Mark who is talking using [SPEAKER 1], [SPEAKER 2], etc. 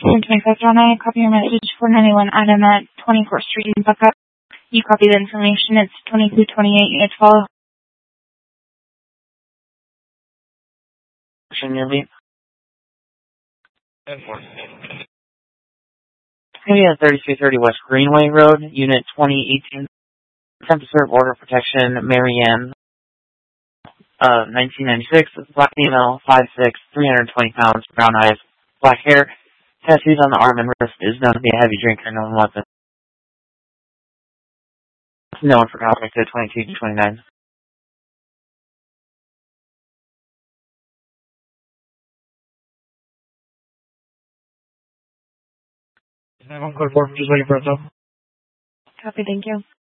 [SPEAKER 1] I copy your message 491 Adam at 24th Street in Buckup. You copy the information. It's 2228. It's follow. Your beat. Maybe at 3330 West Greenway Road, Unit 2018. Attempt to serve order protection, Marianne, 1996, black female, 5'6", 320 pounds, brown eyes, black hair, tattoos on the arm and wrist, is known to be a heavy drinker, known weapon. Known for conflict to 22 to 29. Code 4, just waiting for it though. Copy, thank you.